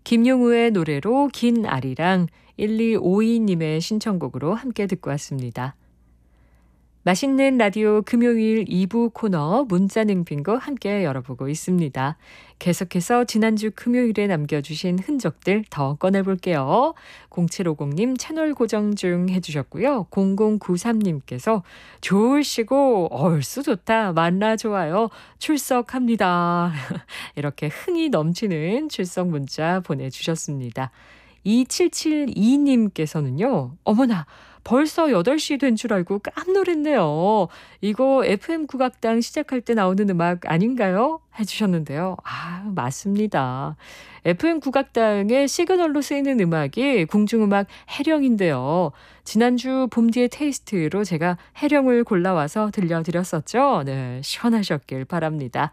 김용우의 노래로 긴 아리랑 1252님의 신청곡으로 함께 듣고 왔습니다. 맛있는 라디오 금요일 2부 코너 문자 냉빙고 함께 열어보고 있습니다. 계속해서 지난주 금요일에 남겨주신 흔적들 더 꺼내볼게요. 0750님 채널 고정 중 해주셨고요. 0093님께서 좋으시고 얼쑤 좋다. 만나 좋아요. 출석합니다. 이렇게 흥이 넘치는 출석 문자 보내주셨습니다. 2772님께서는요. 어머나 벌써 8시 된 줄 알고 깜놀했네요. 이거 FM 국악당 시작할 때 나오는 음악 아닌가요? 해주셨는데요. 아, 맞습니다. FM 국악당의 시그널로 쓰이는 음악이 궁중음악 해령인데요. 지난주 봄뒤의 테이스트로 제가 해령을 골라와서 들려드렸었죠. 네, 시원하셨길 바랍니다.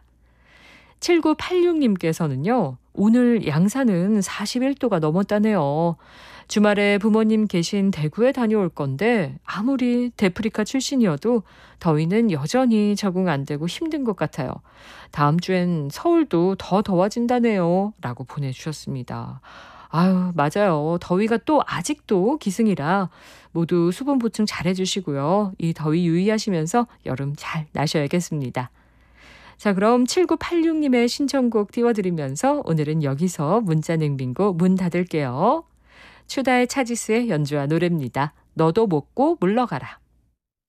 7986님께서는요. 오늘 양산은 41도가 넘었다네요. 주말에 부모님 계신 대구에 다녀올 건데 아무리 데프리카 출신이어도 더위는 여전히 적응 안 되고 힘든 것 같아요. 다음 주엔 서울도 더 더워진다네요. 라고 보내주셨습니다. 아유, 맞아요. 더위가 또 아직도 기승이라 모두 수분 보충 잘 해주시고요. 이 더위 유의하시면서 여름 잘 나셔야겠습니다. 자, 그럼 7986님의 신청곡 띄워드리면서 오늘은 여기서 문자 냉빙고 문 닫을게요. 추다의 차지스의 연주와 노래입니다. 너도 먹고 물러가라.